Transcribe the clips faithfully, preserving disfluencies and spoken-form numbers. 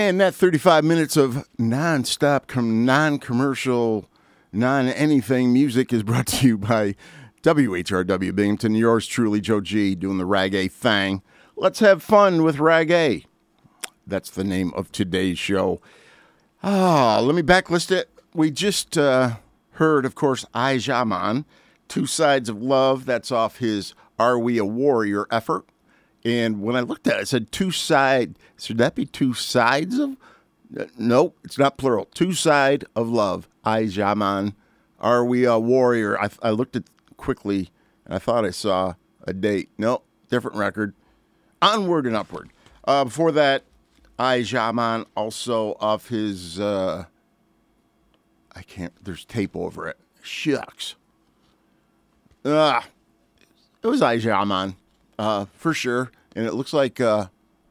And that thirty-five minutes of non-stop, com- non-commercial, non-anything music is brought to you by W H R W Binghamton. Yours truly, Joe G, doing the Reggae thing. Let's have fun with Reggae. That's the name of today's show. Ah, let me backlist it. We just uh, heard, of course, I Jaman, Two Sides of Love. That's off his Are We a Warrior effort. And when I looked at it, it said two side. Should that be two sides of? Uh, nope, it's not plural. Two side of love. I Jaman. Are we a warrior? I, I looked at quickly and I thought I saw a date. Nope, different record. Onward and Upward. Uh, before that, I Jaman, also off his. Uh, I can't. There's tape over it. Shucks. Ah, it was I Jaman. Uh, for sure. And it looks like uh,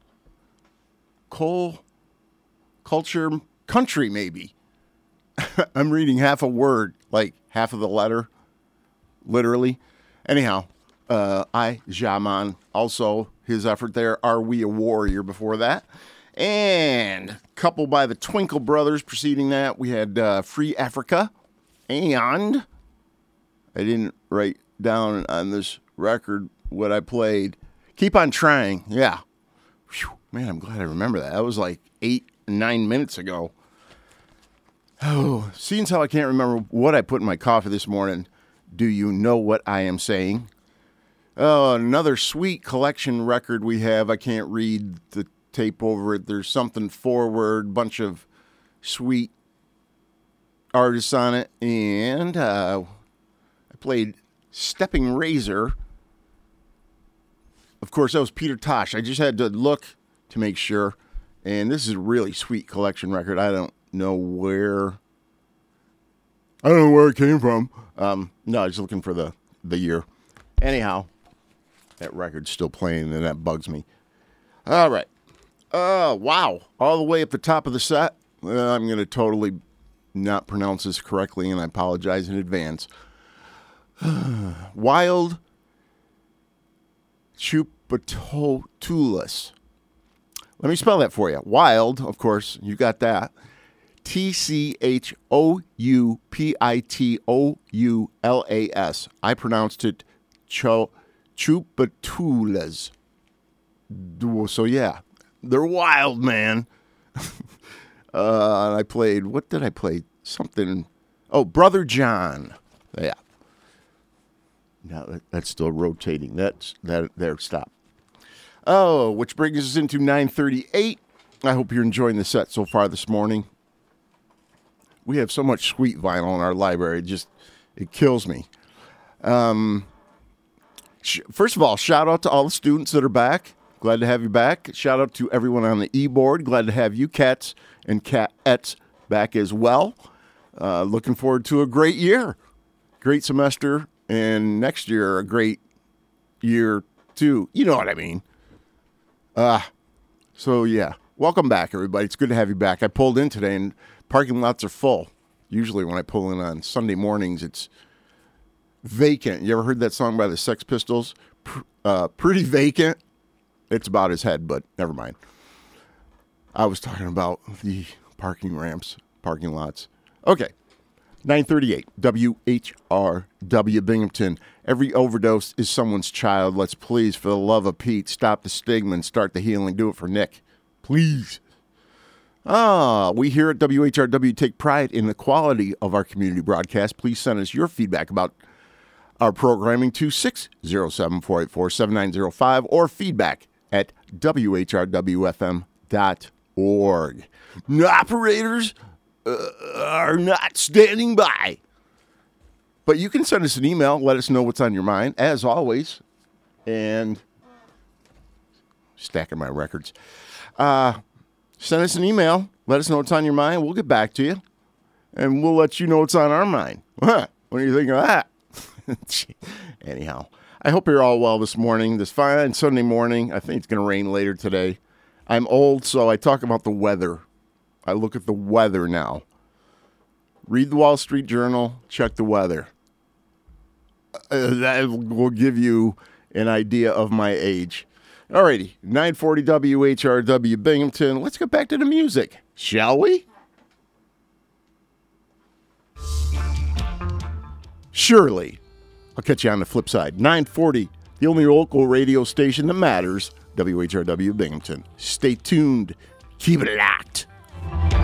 coal, culture, country, maybe. I'm reading half a word, like half of the letter, literally. Anyhow, uh, I, Jaman, also his effort there, Are We a Warrior before that. And coupled by the Twinkle Brothers preceding that, we had uh, Free Africa. And I didn't write down on this record what I played. Keep on Trying. Yeah. Whew, man, I'm glad I remember that. That was like eight, nine minutes ago. Oh, seeing how I can't remember what I put in my coffee this morning, do you know what I am saying? Oh, another sweet collection record we have. I can't read the tape over it. There's something forward, bunch of sweet artists on it. And uh, I played Stepping Razor. Of course, that was Peter Tosh. I just had to look to make sure. And this is a really sweet collection record. I don't know where. I don't know where it came from. Um, no, I was just looking for the, the year. Anyhow, that record's still playing, and that bugs me. All right. Oh, wow. All the way up the top of the set. Uh, I'm going to totally not pronounce this correctly, and I apologize in advance. Wild Chupatulus. Let me spell that for you. Wild, of course, you got that. T C H O U P I T O U L A S. I pronounced it Cho- Chupatulas. So, yeah, they're wild, man. uh, and I played, what did I play? Something. Oh, Brother John. Yeah. Now that, that's still rotating. That's that. There, stop. Oh, which brings us into nine thirty-eight. I hope you're enjoying the set so far this morning. We have so much sweet vinyl in our library. It just, it kills me. Um, sh- first of all, shout out to all the students that are back. Glad to have you back. Shout out to everyone on the e-board. Glad to have you cats and catettes back as well. Uh, looking forward to a great year. Great semester. And next year, a great year, too. You know what I mean. Uh, so, yeah. Welcome back, everybody. It's good to have you back. I pulled in today, and parking lots are full. Usually when I pull in on Sunday mornings, it's vacant. You ever heard that song by the Sex Pistols? Pr- uh, pretty vacant. It's about his head, but never mind. I was talking about the parking ramps, parking lots. Okay. nine thirty-eight, W H R W Binghamton. Every overdose is someone's child. Let's please, for the love of Pete, stop the stigma and start the healing. Do it for Nick. Please. Ah, we here at W H R W take pride in the quality of our community broadcast. Please send us your feedback about our programming to six oh seven, four eight four, seven nine oh five or feedback at W H R W F M dot org. Operators uh, are not standing by. But you can send us an email. Let us know what's on your mind, as always. And stacking my records. Uh, send us an email. Let us know what's on your mind. We'll get back to you. And we'll let you know what's on our mind. Huh, what do you think of that? Anyhow, I hope you're all well this morning, this fine Sunday morning. I think it's going to rain later today. I'm old, so I talk about the weather. I look at the weather now. Read the Wall Street Journal, check the weather. Uh, that will give you an idea of my age. Alrighty, nine forty W H R W Binghamton. Let's get back to the music, shall we? Surely. I'll catch you on the flip side. nine forty, the only local radio station that matters, W H R W Binghamton. Stay tuned. Keep it locked.